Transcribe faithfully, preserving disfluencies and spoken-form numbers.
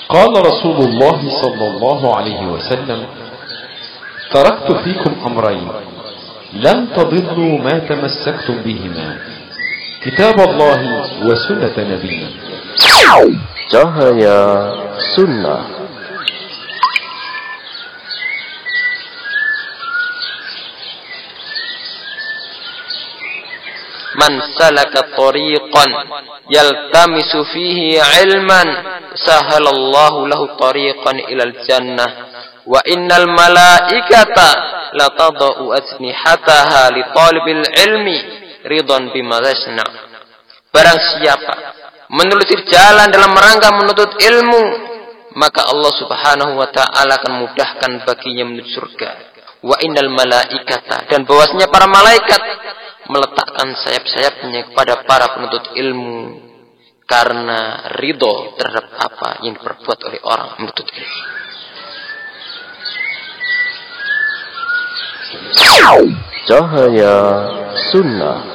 قال رسول الله صلى الله عليه وسلم: تركت فيكم أمرين لن تضلوا ما تمسكتم بهما، كتاب الله وسنة نبينا. Cahaya Sunnah. Man salaka tariqan yaltamisu fihi ilman sahalallahu lahu tariqan ilal jannah wa innal malaikata latadau asnihataha li talibil ilmi ridwan bima yasna. Barang siapa menelusuri jalan dalam rangka menuntut ilmu, maka Allah Subhanahu wa taala akan mudahkan baginya menuju surga. Wa innal malaikata, dan bahwasanya para malaikat meletakkan sayap-sayapnya kepada para penuntut ilmu karena ridho terhadap apa yang diperbuat oleh orang menuntut ilmu. Cahaya Sunnah.